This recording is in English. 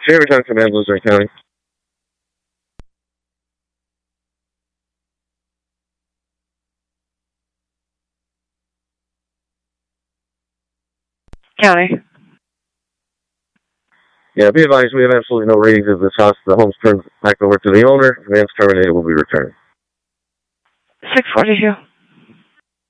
Sherry Town Command, Luzerne County. County. Yeah, be advised, we have absolutely no ratings of this house. The home's turned back over to the owner. Vans terminated will be returned. 642.